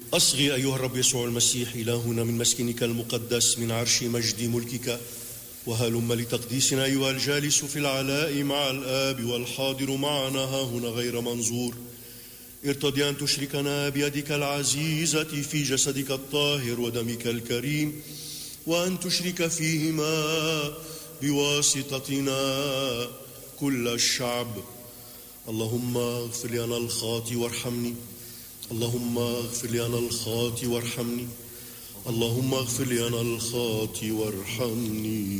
أصغي أيها الرب يسوع المسيح إلهنا من مسكنك المقدس من عرش مجد ملكك، وهلم لتقديسنا أيها الجالس في العلاء مع الآب والحاضر معنا هاهنا غير منظور. ارتضي أن تشركنا بيدك العزيزة في جسدك الطاهر ودمك الكريم، وأن تشرك فيهما بواسطتنا كل الشعب. اللهم اغفر لي أنا الخاطي وارحمني، اللهم اغفر لي أنا الخاطي وارحمني، اللهم اغفر لي أنا الخاطي وارحمني.